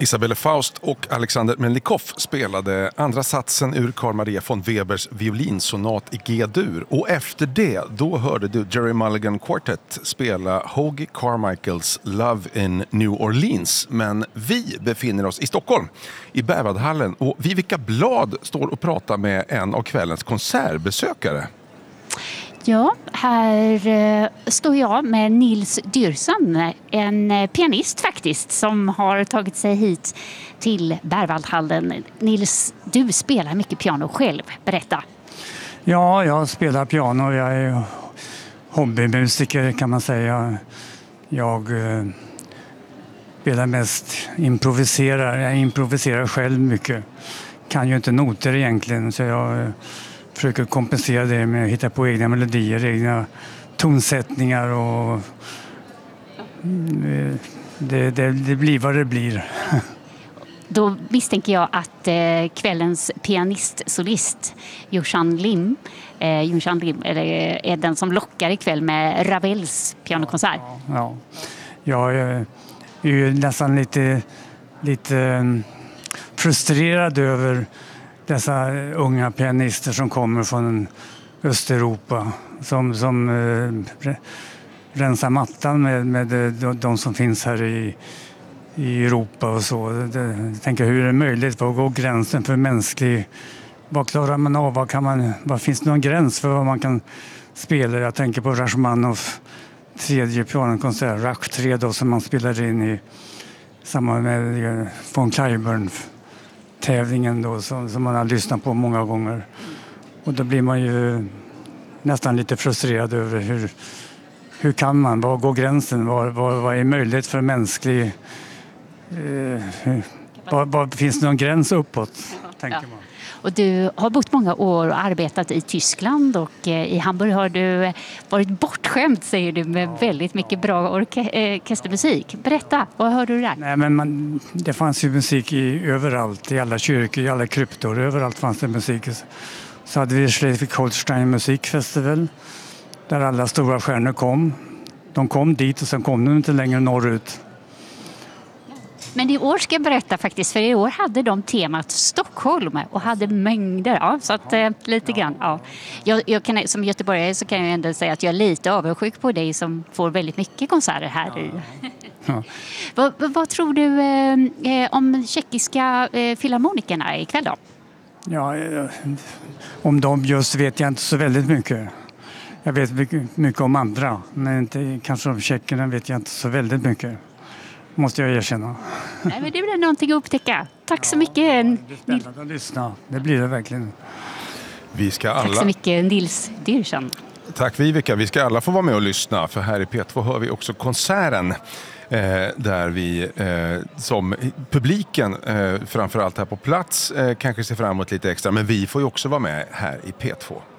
Isabelle Faust och Alexander Melnikov spelade andra satsen ur Carl Maria von Webers violinsonat i G-dur. Och efter det, då hörde du Jerry Mulligan Quartet spela Hoagy Carmichaels Love in New Orleans. Men vi befinner oss i Stockholm, i Berwaldhallen. Och Vivica Blad står och pratar med en av kvällens konsertbesökare. Ja, här står jag med Nils Dyrssen, en pianist faktiskt som har tagit sig hit till Berwaldhallen. Nils, du spelar mycket piano själv. Berätta. Ja, jag spelar piano. Jag är hobbymusiker kan man säga. Jag spelar mest improviserar. Jag improviserar själv mycket. Kan ju inte noter egentligen så jag försöker kompensera det med att hitta på egna melodier, egna tonsättningar och det blir vad det blir. Då misstänker jag att kvällens pianistsolist Joshan Lim är den som lockar ikväll med Ravels pianokonsert. Ja. Jag är ju nästan lite frustrerad över dessa unga pianister som kommer från Östeuropa som rensar mattan med de som finns här i Europa och så. Jag tänker hur är det möjligt att gå gränsen för mänsklig... Vad klarar man av? Vad finns det någon gräns för vad man kan spela? Jag tänker på Rachmaninoff tredje pianokonsert, Rach 3 då, som man spelade in i samband med von Cliburn tävlingen då, som man har lyssnat på många gånger. Och då blir man ju nästan lite frustrerad över hur kan man, var går gränsen, vad är möjligt för mänsklig, finns det någon gräns uppåt, tänker man. Och du har bott många år och arbetat i Tyskland och i Hamburg har du varit bortskämd, säger du, med väldigt mycket bra orkestermusik. Berätta, vad hörde du där? Nej, men det fanns ju musik överallt, i alla kyrkor, i alla kryptor, överallt fanns det musik. Så hade vi Schleswig-Holstein musikfestival där alla stora stjärnor kom. De kom dit och sen kom de inte längre norrut. Men i år ska jag berätta faktiskt, för i år hade de temat Stockholm och hade mängder, ja, så att lite grann, ja. Jag kan, som göteborgare så kan jag ändå säga att jag är lite avundsjuk på dig som får väldigt mycket konserter här i. Ja. Vad tror du om tjeckiska filharmonikerna ikväll då? Ja, om de just vet jag inte så väldigt mycket. Jag vet mycket om andra, men inte, kanske om tjeckerna vet jag inte så väldigt mycket. Måste jag erkänna. Nej, men det blir någonting att upptäcka. Tack så mycket. Det blir spännande att lyssna. Det blir det verkligen. Tack så mycket, Nils Dyrssen. Tack Vivica. Vi ska alla få vara med och lyssna. För här i P2 hör vi också konserten. Där vi som publiken, framförallt här på plats, kanske ser fram emot lite extra. Men vi får ju också vara med här i P2.